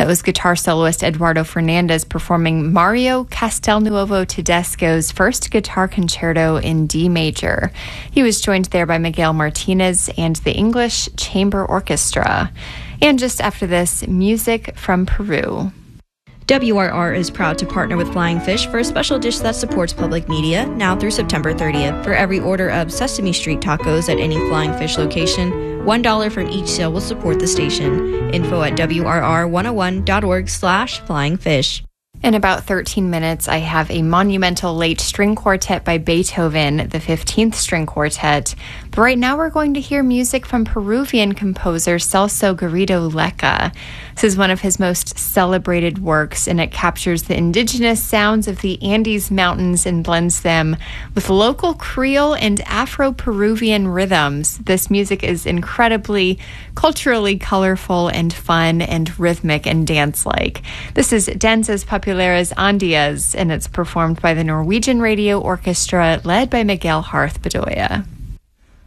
was guitar soloist Eduardo Fernandez performing Mario Castelnuovo Tedesco's first guitar concerto in D major. He was joined there by Miguel Martinez and the English Chamber Orchestra. And just after this, music from Peru. WRR is proud to partner with Flying Fish for a special dish that supports public media now through September 30th. For every order of Sesame Street tacos at any Flying Fish location, $1 from each sale will support the station. Info at WRR101.org/flyingfish. In about 13 minutes, I have a monumental late string quartet by Beethoven, the 15th string quartet. But right now we're going to hear music from Peruvian composer Celso Garrido Lecca. This is one of his most celebrated works, and it captures the indigenous sounds of the Andes Mountains and blends them with local Creole and Afro-Peruvian rhythms. This music is incredibly culturally colorful and fun and rhythmic and dance-like. This is Danzas Populares Andias, and it's performed by the Norwegian Radio Orchestra led by Miguel Harth Bedoya.